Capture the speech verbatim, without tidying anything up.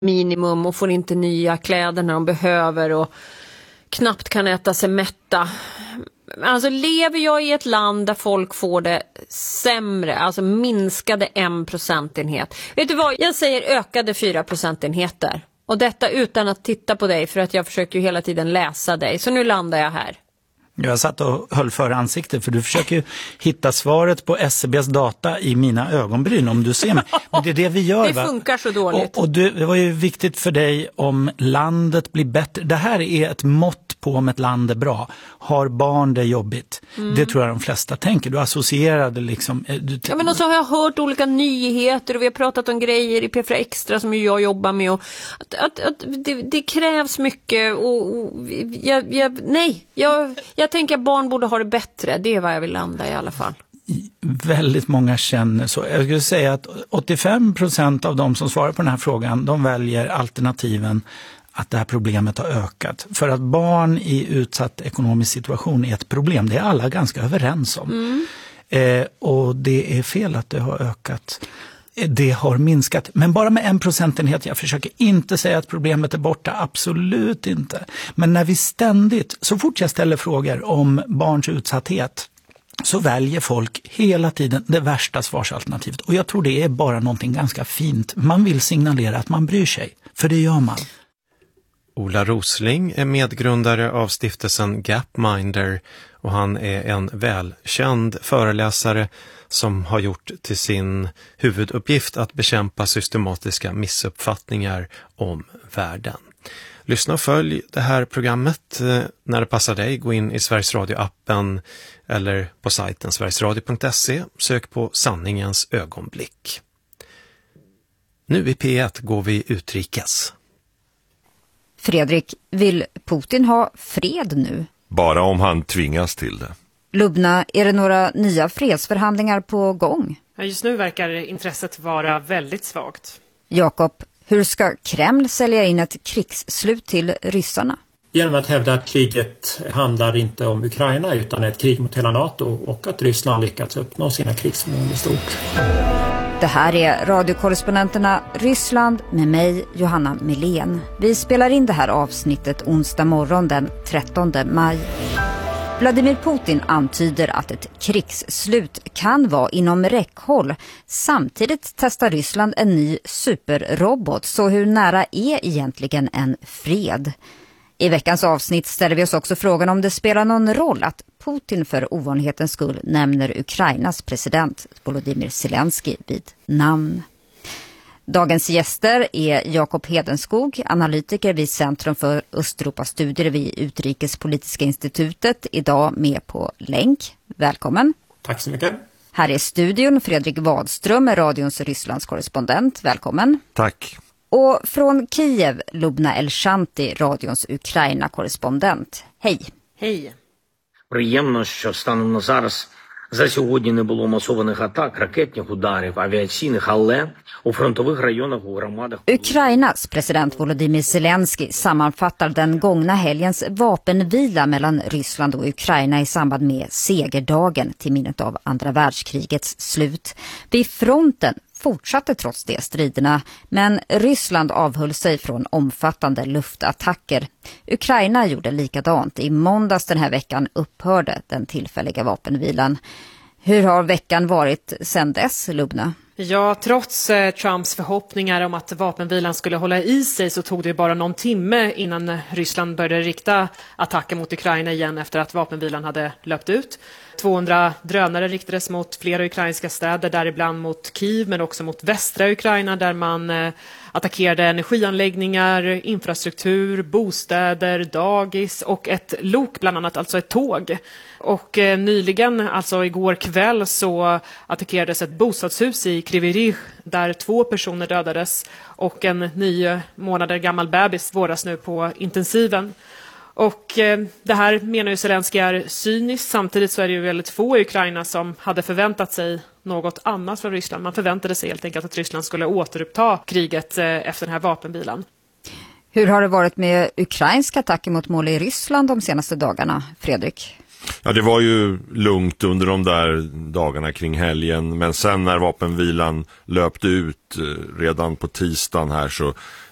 minimum och får inte nya kläder när de behöver och knappt kan äta sig mätta. Alltså lever jag i ett land där folk får det sämre, alltså minskade en procentenhet. Vet du vad, jag säger ökade fyra procentenheter. Och detta utan att titta på dig, för att jag försöker ju hela tiden läsa dig. Så nu landar jag här. Jag satt och höll för ansiktet, för du försöker ju hitta svaret på S C B:s data i mina ögonbryn om du ser mig. Men det är det vi gör, det va? funkar så dåligt. Och, och du, det var ju viktigt för dig om landet blir bättre. Det här är ett mått på om ett land är bra. Har barn det jobbigt? Mm. Det tror jag de flesta tänker. Du associerade liksom... Du t- ja, men också har jag hört olika nyheter och vi har pratat om grejer i P fyra Extra som ju jag jobbar med. Och att, att, att det, det krävs mycket och, och jag, jag, nej, jag, jag tänker att barn borde ha det bättre. Det är vad jag vill landa i alla fall. Väldigt många känner så. Jag skulle säga att åttiofem procent av de som svarar på den här frågan, de väljer alternativen att det här problemet har ökat. För att barn i utsatt ekonomisk situation är ett problem. Det är alla ganska överens om. Mm. Eh, och det är fel att det har ökat. Det har minskat. Men bara med en procentenhet. Jag försöker inte säga att problemet är borta. Absolut inte. Men när vi ständigt, så fort jag ställer frågor om barns utsatthet, så väljer folk hela tiden det värsta svarsalternativet. Och jag tror det är bara någonting ganska fint. Man vill signalera att man bryr sig. För det gör man. Ola Rosling är medgrundare av stiftelsen Gapminder och han är en välkänd föreläsare som har gjort till sin huvuduppgift att bekämpa systematiska missuppfattningar om världen. Lyssna och följ det här programmet när det passar dig. Gå in i Sveriges Radio-appen eller på sajten sverigesradio punkt se. Sök på sanningens ögonblick. Nu i P ett går vi utrikes. Fredrik, vill Putin ha fred nu? Bara om han tvingas till det. Lubna, är det några nya fredsförhandlingar på gång? Just nu verkar intresset vara väldigt svagt. Jakob, hur ska Kreml sälja in ett krigsslut till ryssarna? Genom att hävda att kriget handlar inte om Ukraina utan ett krig mot hela NATO och att Ryssland lyckats uppnå sina krigsmål i stort. Det här är radiokorrespondenterna Ryssland med mig, Johanna Milén. Vi spelar in det här avsnittet onsdag morgon den trettonde maj. Vladimir Putin antyder att ett krigsslut kan vara inom räckhåll. Samtidigt testar Ryssland en ny superrobot. Så hur nära är egentligen en fred? I veckans avsnitt ställer vi oss också frågan om det spelar någon roll att Putin för ovanlighetens skull nämner Ukrainas president Volodymyr Zelensky vid namn. Dagens gäster är Jakob Hedenskog, analytiker vid Centrum för Östeuropastudier vid Utrikespolitiska institutet, idag med på länk. Välkommen. Tack så mycket. Här är studion Fredrik Wadström, radions Rysslands korrespondent. Välkommen. Tack. Och från Kiev, Lubna Elshanti, radions Ukraina-korrespondent. Hej. Hej. Приємно, що станом на зараз за сьогодні не було масованих атак, ракетних ударів, авіаційних, але у фронтових районах у громадах... Ukrainas president Volodymyr Zelensky sammanfattar den gångna helgens vapenvila mellan Ryssland och Ukraina i samband med segerdagen till minnet av andra världskrigets slut. Vid fronten fortsatte trots det striderna, men Ryssland avhöll sig från omfattande luftattacker. Ukraina gjorde likadant. I måndags den här veckan upphörde den tillfälliga vapenvilan. Hur har veckan varit sedan dess, Lubna? Ja, trots eh, Trumps förhoppningar om att vapenvilan skulle hålla i sig så tog det bara någon timme innan Ryssland började rikta attacker mot Ukraina igen efter att vapenvilan hade löpt ut. tvåhundra drönare riktades mot flera ukrainska städer, däribland mot Kiev men också mot västra Ukraina där man eh, attackerade energianläggningar, infrastruktur, bostäder, dagis och ett lok bland annat, alltså ett tåg. Och eh, nyligen, alltså igår kväll, så attackerades ett bostadshus i Kryvyi där två personer dödades och en nio månader gammal bebis vårdas nu på intensiven. Och eh, det här menar ju Zelensky är cyniskt. Samtidigt så är det ju väldigt få i Ukraina som hade förväntat sig något annat från Ryssland. Man förväntade sig helt enkelt att Ryssland skulle återuppta kriget eh, efter den här vapenvilan. Hur har det varit med ukrainska attacker mot mål i Ryssland de senaste dagarna, Fredrik? Ja, det var ju lugnt under de där dagarna kring helgen, men sen när vapenvilan löpte ut redan på tisdagen här så